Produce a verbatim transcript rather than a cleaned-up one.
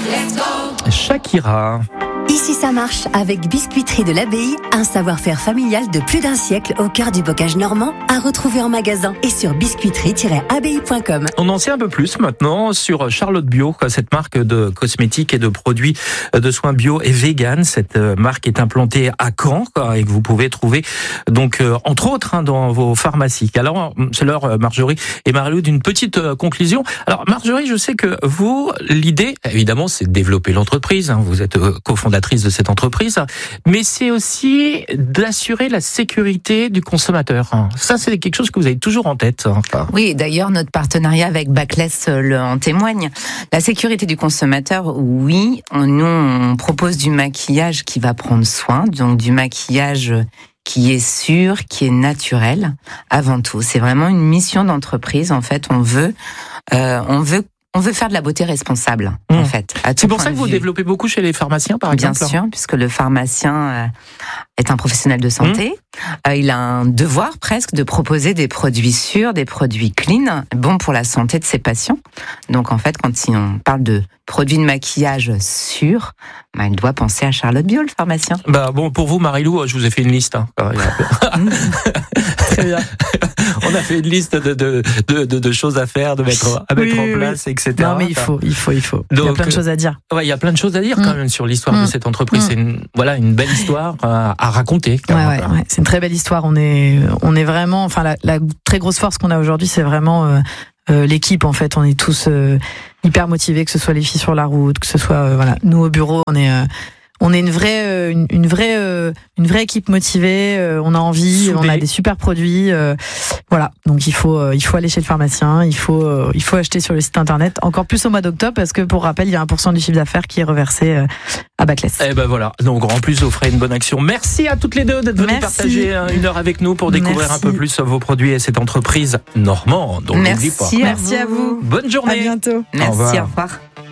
Shakira. Ici ça marche avec Biscuiterie de l'Abbaye, un savoir-faire familial de plus d'un siècle au cœur du bocage normand, à retrouver en magasin et sur biscuiterie tiret abbaye point com. On en sait un peu plus maintenant sur Charlotte Bio, cette marque de cosmétiques et de produits de soins bio et vegan. Cette marque est implantée à Caen et que vous pouvez trouver donc entre autres dans vos pharmacies. Alors c'est l'heure, Marjorie et Marie-Lou, d'une petite conclusion. Alors Marjorie, je sais que vous, l'idée évidemment c'est de développer l'entreprise. Vous êtes cofondatrice de cette entreprise, mais c'est aussi d'assurer la sécurité du consommateur. Ça, c'est quelque chose que vous avez toujours en tête. Enfin. Oui, d'ailleurs, notre partenariat avec Backless le en témoigne. La sécurité du consommateur, oui. On, nous, on propose du maquillage qui va prendre soin, donc du maquillage qui est sûr, qui est naturel, avant tout. C'est vraiment une mission d'entreprise. En fait, on veut, euh, on veut On veut faire de la beauté responsable, mmh. en fait. C'est pour ça que vous vue. développez beaucoup chez les pharmaciens, par Bien exemple. Bien sûr, puisque le pharmacien euh, est un professionnel de santé. Mmh. Euh, il a un devoir presque de proposer des produits sûrs, des produits clean, bons pour la santé de ses patients. Donc en fait, quand on parle de produits de maquillage sûrs, bah, il doit penser à Charlotte Bio, le pharmacien. Bah bon, pour vous, Marie-Lou, je vous ai fait une liste. Hein. Très bien. On a fait une liste de, de, de, de, de choses à faire, de mettre, à mettre oui, en place, oui. et cetera. Non, mais il faut, il faut, il faut. Donc, il y a plein de choses à dire. Ouais, il y a plein de choses à dire quand même sur l'histoire mmh. de cette entreprise. Mmh. C'est une, voilà, une belle histoire à, à raconter. Ouais, ouais, ouais. C'est une très belle histoire. On est, on est vraiment, enfin, la, la très grosse force qu'on a aujourd'hui, c'est vraiment euh, euh, l'équipe. En fait, on est tous euh, hyper motivés, que ce soit les filles sur la route, que ce soit, euh, voilà, nous au bureau, on est. Euh, On est une vraie, une, une vraie, une vraie équipe motivée. On a envie, Soudé. On a des super produits. Voilà. Donc il faut, il faut aller chez le pharmacien. Il faut, il faut acheter sur le site internet. Encore plus au mois d'octobre parce que pour rappel, il y a un pour cent du chiffre d'affaires qui est reversé à Backless. Et ben voilà. Donc en plus, vous ferez une bonne action. Merci à toutes les deux d'être venues partager une heure avec nous pour découvrir Merci. un peu plus vos produits et cette entreprise normande. Donc Merci. Pas. Merci à vous. Bonne journée. À bientôt. Merci. Au revoir. Au revoir.